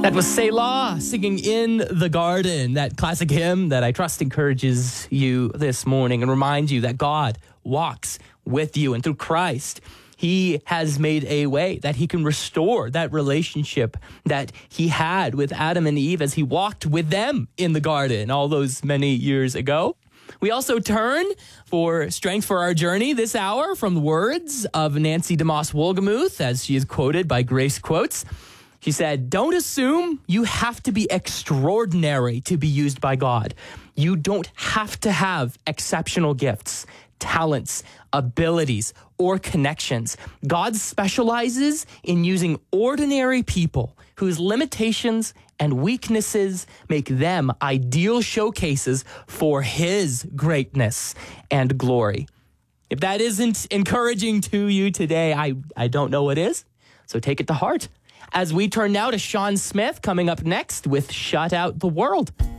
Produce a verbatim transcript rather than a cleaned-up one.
That was Selah singing In the Garden, that classic hymn that I trust encourages you this morning and reminds you that God walks with you. And through Christ, he has made a way that he can restore that relationship that he had with Adam and Eve as he walked with them in the garden all those many years ago. We also turn for strength for our journey this hour from the words of Nancy DeMoss Wolgemuth, as she is quoted by Grace Quotes. She said, "Don't assume you have to be extraordinary to be used by God. You don't have to have exceptional gifts, talents, abilities, or connections. God specializes in using ordinary people whose limitations and weaknesses make them ideal showcases for his greatness and glory." If that isn't encouraging to you today, I, I don't know what is. So take it to heart. As we turn now to Sean Smith coming up next with Shut Out the World.